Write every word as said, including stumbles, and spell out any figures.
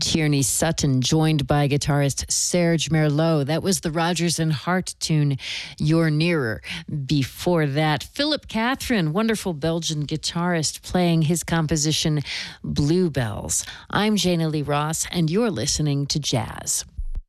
Tierney Sutton, joined by guitarist Serge Merlot. That was the Rodgers and Hart tune, You're Nearer. Before that, Philip Catherine, wonderful Belgian guitarist, playing his composition Bluebells. I'm Jana Lee Ross, and you're listening to Jazz.